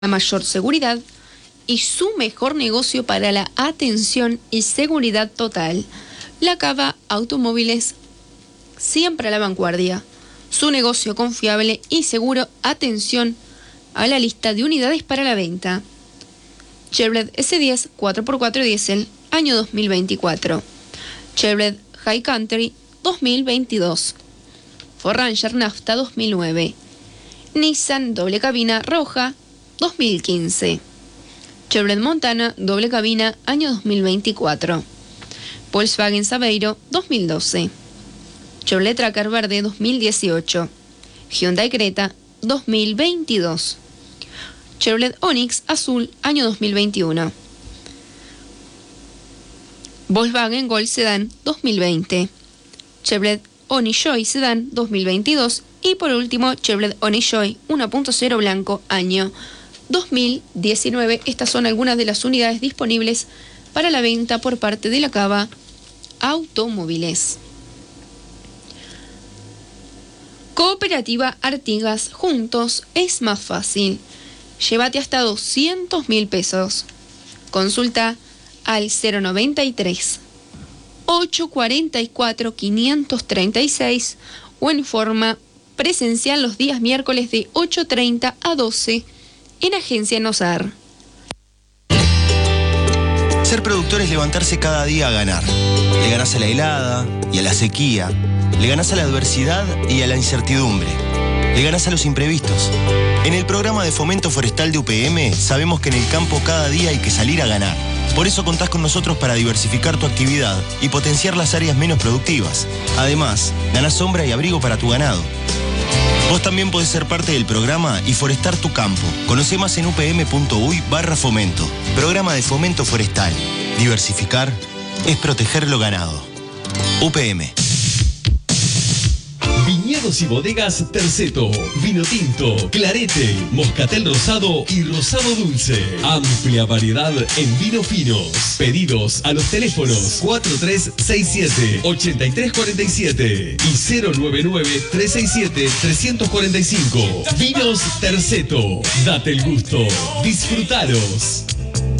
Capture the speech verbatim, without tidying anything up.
la mayor seguridad y su mejor negocio para la atención y seguridad total. La Cava Automóviles, siempre a la vanguardia. Su negocio confiable y seguro. Atención a la lista de unidades para la venta. Chevrolet ese diez cuatro por cuatro diésel, año dos mil veinticuatro. Chevrolet High Country dos mil veintidós. Ford Ranger Nafta dos mil nueve. Nissan doble cabina roja dos mil quince. Chevrolet Montana doble cabina año dos mil veinticuatro. Volkswagen Saveiro dos mil doce. Chevrolet Tracker verde dos mil dieciocho. Hyundai Creta dos mil veintidós. Chevrolet Onix azul año dos mil veintiuno. Volkswagen Gol Sedan dos mil veinte. Chevrolet Onix Joy Sedan dos mil veintidós. Y por último, Chevrolet Onix Joy uno punto cero blanco año dos mil diecinueve. Estas son algunas de las unidades disponibles para la venta por parte de la Cava Automóviles. Cooperativa Artigas, juntos es más fácil. Llévate hasta doscientos mil pesos. Consulta al cero noventa y tres, ochocientos cuarenta y cuatro, quinientos treinta y seis o en forma presencial los días miércoles de ocho treinta a doce en Agencia Nosar. Ser productor es levantarse cada día a ganar. Le ganás a la helada y a la sequía. Le ganás a la adversidad y a la incertidumbre. Le ganás a los imprevistos. En el programa de Fomento Forestal de U P M sabemos que en el campo cada día hay que salir a ganar. Por eso contás con nosotros para diversificar tu actividad y potenciar las áreas menos productivas. Además, ganás sombra y abrigo para tu ganado. Vos también podés ser parte del programa y forestar tu campo. Conoce más en upm.uy barra fomento. Programa de Fomento Forestal. Diversificar es proteger lo ganado. U P M. Viñedos y bodegas Terceto, vino tinto, clarete, moscatel rosado y rosado dulce. Amplia variedad en vinos finos. Pedidos a los teléfonos cuatro tres seis siete, ocho tres cuatro siete y cero nueve nueve, tres seis siete, tres cuatro cinco. Vinos Terceto. Date el gusto. Disfrutalos.